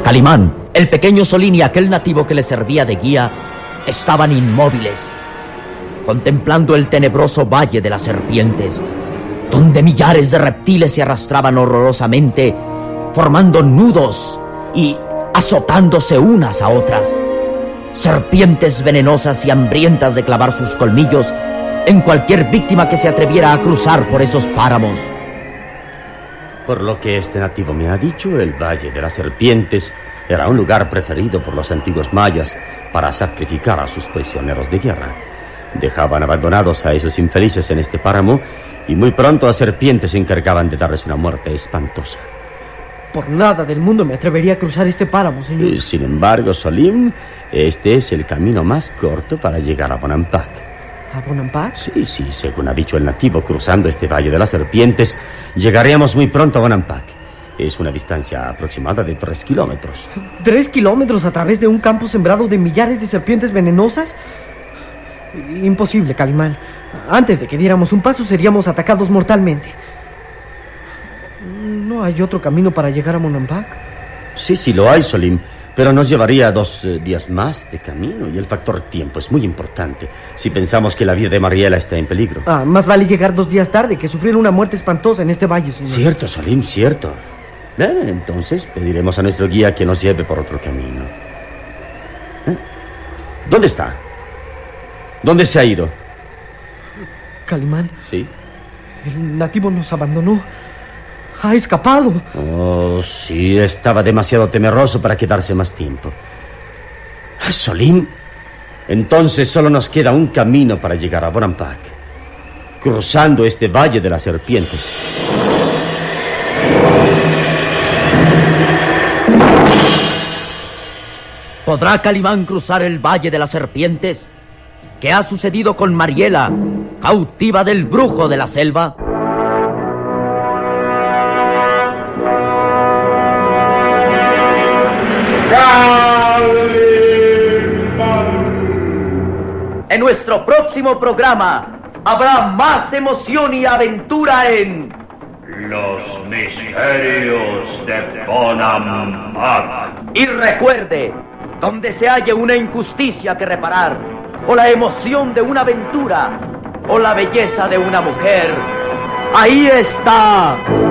Calimán, el pequeño Solín y aquel nativo que le servía de guía estaban inmóviles, contemplando el tenebroso Valle de las Serpientes, donde millares de reptiles se arrastraban horrorosamente, formando nudos y azotándose unas a otras. Serpientes venenosas y hambrientas de clavar sus colmillos en cualquier víctima que se atreviera a cruzar por esos páramos. Por lo que este nativo me ha dicho, el Valle de las Serpientes era un lugar preferido por los antiguos mayas para sacrificar a sus prisioneros de guerra. Dejaban abandonados a esos infelices en este páramo y muy pronto las serpientes se encargaban de darles una muerte espantosa. Por nada del mundo me atrevería a cruzar este páramo, señor. Sin embargo, Solim, este es el camino más corto para llegar a Bonampak. ¿A Bonampak? Sí, según ha dicho el nativo, cruzando este Valle de las Serpientes, llegaremos muy pronto a Bonampak. Es una distancia aproximada de 3 kilómetros. ¿3 kilómetros a través de un campo sembrado de millares de serpientes venenosas? Imposible, Calimán. Antes de que diéramos un paso, seríamos atacados mortalmente. ¿No hay otro camino para llegar a Bonampak? Sí, lo hay, Solim. Pero nos llevaría 2 días más de camino y el factor tiempo es muy importante si pensamos que la vida de Mariela está en peligro. Más vale llegar 2 días tarde que sufrir una muerte espantosa en este valle, señor. Cierto, Solim, cierto. Entonces pediremos a nuestro guía que nos lleve por otro camino. ¿Dónde está? ¿Dónde se ha ido? Calimán. Sí. El nativo nos abandonó. ¡Ha escapado! Oh, sí, estaba demasiado temeroso para quedarse más tiempo. Solim, entonces solo nos queda un camino para llegar a Bonampak, cruzando este Valle de las Serpientes. ¿Podrá Calimán cruzar el Valle de las Serpientes? ¿Qué ha sucedido con Mariela, cautiva del brujo de la selva? En nuestro próximo programa habrá más emoción y aventura en Los Misterios de Bonampak. Y recuerde, donde se halle una injusticia que reparar, o la emoción de una aventura, o la belleza de una mujer, ahí está